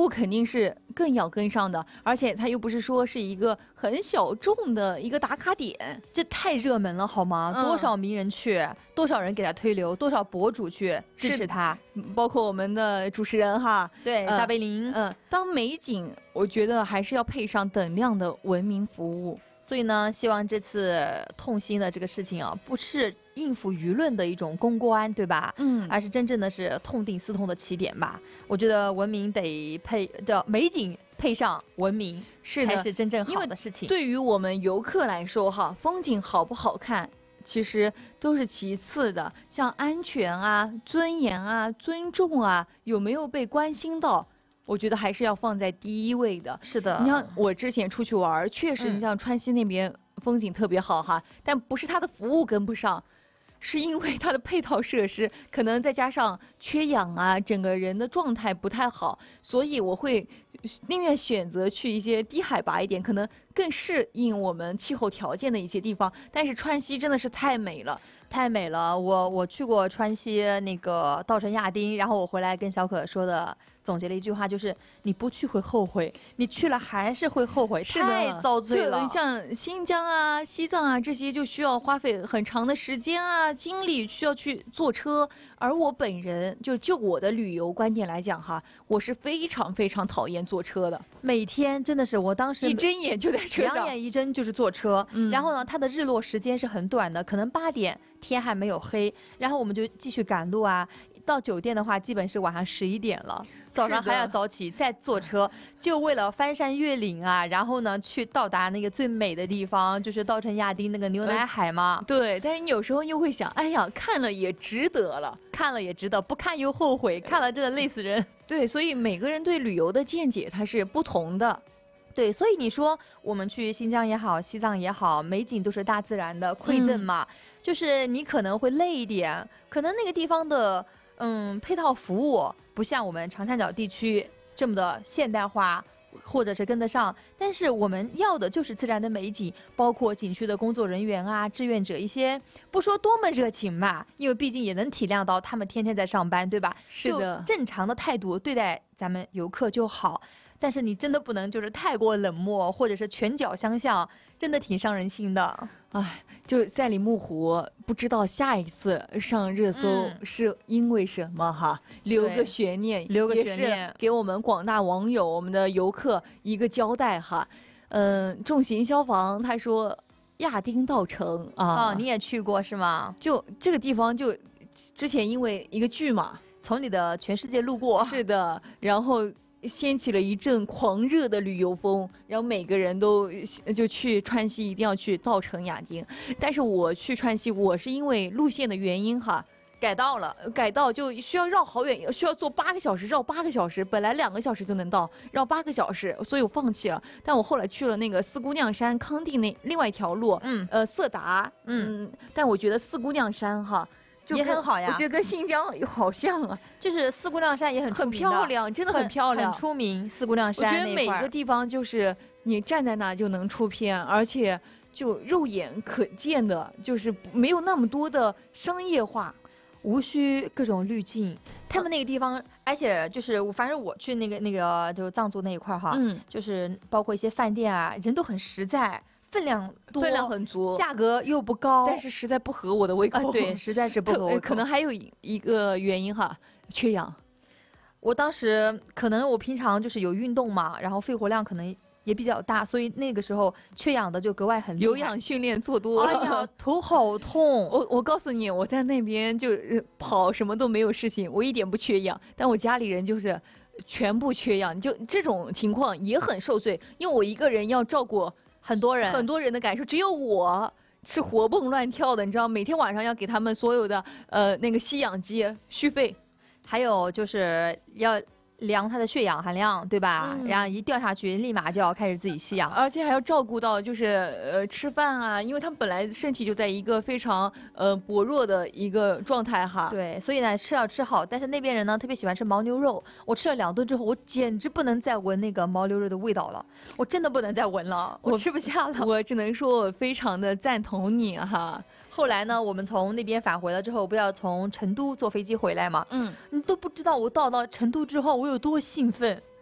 务肯定是更要跟上的，而且它又不是说是一个很小众的一个打卡点， 这太热门了好吗？多少名人去，多少人给他推流，多少博主去支持他， 包括我们的主持人哈， 对，撒贝宁， 当美景，我觉得还是要配上等量的文明服务。 所以呢，希望这次痛心的这个事情啊，不是应付舆论的一种公关，对吧？而是真正的是痛定思痛的起点吧。我觉得文明得配的美景配上文明，才是真正好的事情。 对于我们游客来说，哈，风景好不好看，其实都是其次的。像安全啊、尊严啊、尊重啊，有没有被关心到？我觉得还是要放在第一位的。 是的， 你像我之前出去玩，确实你像川西那边风景特别好哈，但不是它的服务跟不上，是因为它的配套设施可能再加上缺氧啊，整个人的状态不太好，所以我会宁愿选择去一些低海拔一点，可能更适应我们气候条件的一些地方。但是川西真的是太美了。 太美了，我去过川西那个稻城亚丁，然后我回来跟小可说的，总结了一句话，就是你不去会后悔，你去了还是会后悔，太遭罪了。 就像新疆啊、西藏啊这些，就需要花费很长的时间啊、精力，需要去坐车。而我本人就我的旅游观点来讲哈，我是非常非常讨厌坐车的。 每天真的是，我当时一睁眼就在车上， 两眼一睁就是坐车。然后呢，它的日落时间是很短的，可能8点天还没有黑，然后我们就继续赶路啊。到酒店的话，基本是晚上11点了，早上还要早起再坐车，就为了翻山越岭啊，然后呢去到达那个最美的地方，就是稻城亚丁那个牛奶海嘛。 对，但是你有时候又会想，哎呀，看了也值得了， 看了也值得，不看又后悔，看了真的累死人。 对，所以每个人对旅游的见解它是不同的。 对，所以你说我们去新疆也好，西藏也好，美景都是大自然的馈赠嘛，就是你可能会累一点，可能那个地方的配套服务不像我们长三角地区这么的现代化，或者是跟得上，但是我们要的就是自然的美景，包括景区的工作人员啊、志愿者一些，不说多么热情嘛，因为毕竟也能体谅到他们天天在上班，对吧？ 是的， 就正常的态度对待咱们游客就好。但是你真的不能就是太过冷漠，或者是拳脚相向，真的挺伤人心的。 哎，就赛里木湖，不知道下一次上热搜是因为什么哈？留个悬念， 留个悬念， 给我们广大网友、我们的游客一个交代哈。重型消防他说亚丁稻城啊， 你也去过是吗？ 就这个地方，就之前因为一个剧嘛， 从你的全世界路过， 是的，然后掀起了一阵狂热的旅游风，然后每个人都就去川西，一定要去稻城亚丁。但是我去川西，我是因为路线的原因哈，改道就需要绕好远，需要坐8个小时，绕8个小时，本来2个小时就能到，绕8个小时，所以我放弃了。但我后来去了那个四姑娘山康定那另外一条路，色达，但我觉得四姑娘山哈。 也很好呀， 我觉得跟新疆好像啊， 就是四姑娘山也很漂亮，真的很漂亮， 很出名。四姑娘山， 我觉得每个地方就是你站在那就能出片，而且就肉眼可见的，就是没有那么多的商业化， 无需各种滤镜。他们那个地方，而且就是反正我去那个就藏族那一块哈，就是包括一些饭店啊，人都很实在。分量很足， 价格又不高， 但是实在不合我的胃口。 对，实在是不合我胃口。 可能还有一个原因哈，缺氧。 我当时可能我平常就是有运动嘛，然后肺活量可能也比较大，所以那个时候缺氧的就格外很厉害。 有氧训练做多了， 哎呀，头好痛！ 我告诉你，我在那边就跑什么都没有事情，我一点不缺氧，但我家里人就是全部缺氧，就这种情况也很受罪，因为我一个人要照顾。很多人的感受，只有我是活蹦乱跳的，你知道，每天晚上要给他们所有的那个吸氧机续费， 还有就是要量他的血氧含量，对吧？然后一掉下去，立马就要开始自己吸氧， 而且还要照顾到就是吃饭啊，因为他们本来身体就在一个非常薄弱的一个状态哈。 对，所以呢吃要吃好，但是那边人呢特别喜欢吃牦牛肉，我吃了2顿之后，我简直不能再闻那个牦牛肉的味道了，我真的不能再闻了，我吃不下了。 我只能说我非常的赞同你哈。 后来呢，我们从那边返回了之后，不要从成都坐飞机回来嘛？你都不知道我到成都之后我有多兴奋。